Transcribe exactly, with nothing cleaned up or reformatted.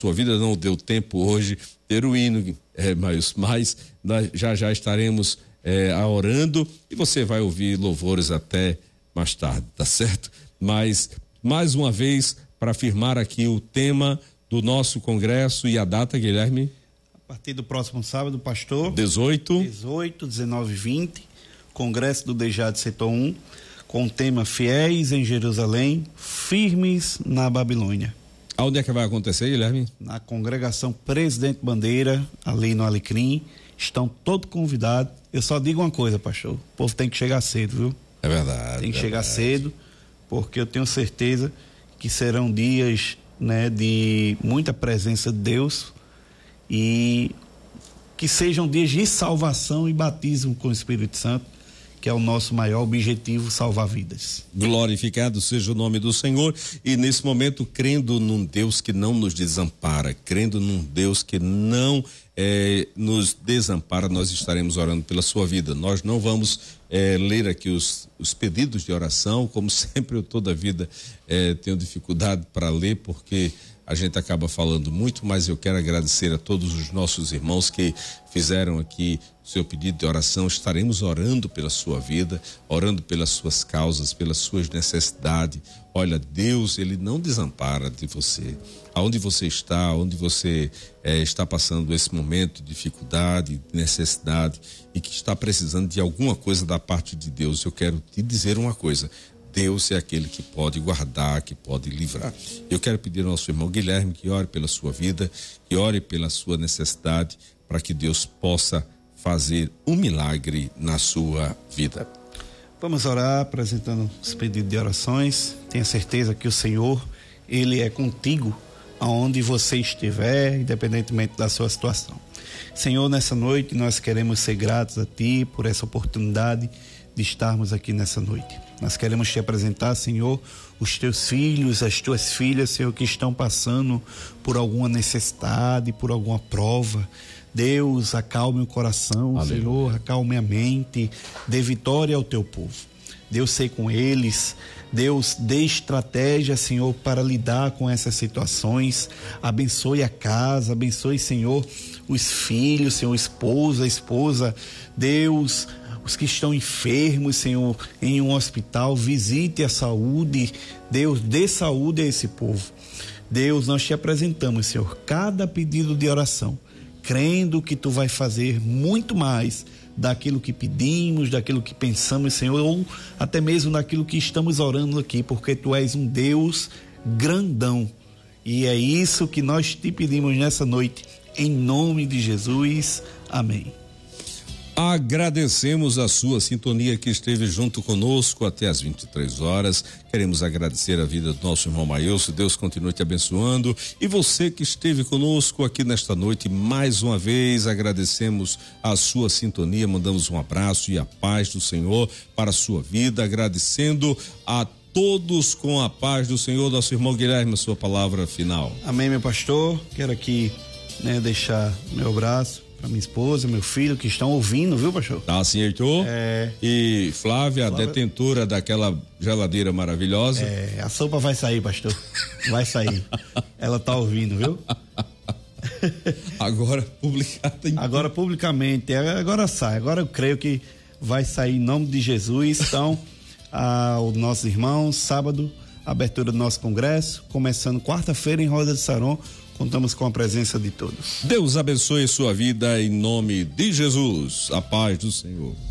sua vida, não deu tempo hoje ter o hino, é, mas, mas nós já já estaremos é, orando e você vai ouvir louvores até mais tarde, tá certo? Mas, mais uma vez, para afirmar aqui o tema do nosso congresso e a data, Guilherme? A partir do próximo sábado, pastor. dezoito. dezoito, dezenove e vinte, Congresso do D J A de Setor um, com o tema Fiéis em Jerusalém, Firmes na Babilônia. Aonde é que vai acontecer, Guilherme? Na congregação Presidente Bandeira, ali no Alecrim. Estão todos convidados. Eu só digo uma coisa, pastor: o povo tem que chegar cedo, viu? É verdade. Tem que é chegar verdade. cedo, porque eu tenho certeza que serão dias, né, de muita presença de Deus e que sejam dias de salvação e batismo com o Espírito Santo, que é o nosso maior objetivo, salvar vidas. Glorificado seja o nome do Senhor, e nesse momento crendo num Deus que não nos desampara, crendo num Deus que não eh, nos desampara, nós estaremos orando pela sua vida. Nós não vamos eh, ler aqui os, os pedidos de oração, como sempre eu toda a vida eh, tenho dificuldade para ler, porque a gente acaba falando muito, mas eu quero agradecer a todos os nossos irmãos que fizeram aqui o seu pedido de oração. Estaremos orando pela sua vida, orando pelas suas causas, pelas suas necessidades. Olha, Deus, Ele não desampara de você. Aonde você está, onde você eh, está passando esse momento de dificuldade, de necessidade e que está precisando de alguma coisa da parte de Deus, eu quero te dizer uma coisa: Deus é aquele que pode guardar, que pode livrar. Eu quero pedir ao nosso irmão Guilherme que ore pela sua vida, que ore pela sua necessidade, para que Deus possa fazer um milagre na sua vida. Vamos orar apresentando os pedidos de orações. Tenha certeza que o Senhor, Ele é contigo aonde você estiver, independentemente da sua situação. Senhor, nessa noite nós queremos ser gratos a Ti por essa oportunidade de estarmos aqui nessa noite. Nós queremos te apresentar, Senhor, os teus filhos, as tuas filhas, Senhor, que estão passando por alguma necessidade, por alguma prova. Deus, acalme o coração, Aleluia. Senhor, acalme a mente, dê vitória ao teu povo. Deus, sei com eles. Deus, dê estratégia, Senhor, para lidar com essas situações. Abençoe a casa, abençoe, Senhor, os filhos, Senhor, esposa, esposa. Deus, os que estão enfermos, Senhor, em um hospital, visite a saúde. Deus, dê saúde a esse povo. Deus, nós te apresentamos, Senhor, cada pedido de oração, crendo que Tu vai fazer muito mais daquilo que pedimos, daquilo que pensamos, Senhor, ou até mesmo daquilo que estamos orando aqui, porque Tu és um Deus grandão. E é isso que nós te pedimos nessa noite, em nome de Jesus. Amém. Agradecemos a sua sintonia que esteve junto conosco até as vinte e três horas. Queremos agradecer a vida do nosso irmão Maílson. Deus continue te abençoando. E você que esteve conosco aqui nesta noite, mais uma vez agradecemos a sua sintonia. Mandamos um abraço e a paz do Senhor para a sua vida. Agradecendo a todos com a paz do Senhor. Nosso irmão Guilherme, a sua palavra final. Amém, meu pastor. Quero aqui, né, deixar meu abraço para minha esposa, meu filho, que estão ouvindo, viu, pastor? Tá, sim, Heitor. É... E Flávia, Flávia, detentora daquela geladeira maravilhosa. É, a sopa vai sair, pastor. Vai sair. Ela tá ouvindo, viu? Agora publicada. Em... Agora publicamente, agora sai. Agora eu creio que vai sair em nome de Jesus. Então, aos nossos irmãos, sábado, abertura do nosso congresso, começando quarta-feira em Rosa de Saron. Contamos com a presença de todos. Deus abençoe sua vida em nome de Jesus. A paz do Senhor.